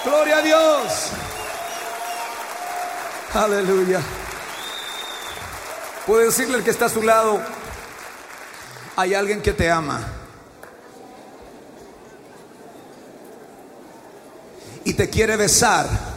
Gloria a Dios. Aleluya. Puede decirle al que está a su lado: hay alguien que te ama y te quiere besar